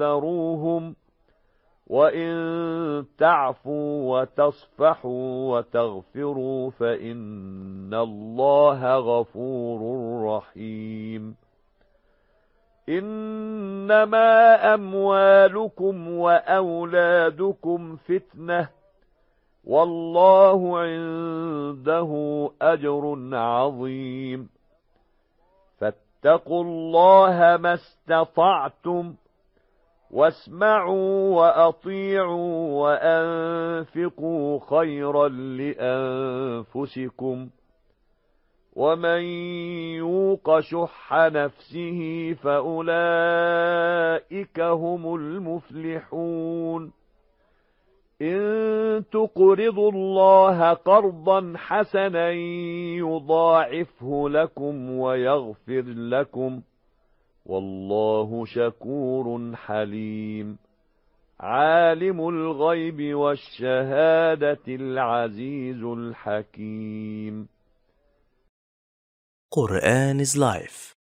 تذروهم وإن تعفوا وتصفحوا وتغفروا فإن الله غفور رحيم. إنما أموالكم وأولادكم فتنة والله عنده أجر عظيم. فاتقوا الله ما استطعتم واسمعوا وأطيعوا وأنفقوا خيرا لأنفسكم ومن يوق شح نفسه فأولئك هم المفلحون. إن تقرضوا الله قرضا حسنا يضاعفه لكم ويغفر لكم والله شكور حليم. عالم الغيب والشهادة العزيز الحكيم. Quran is life.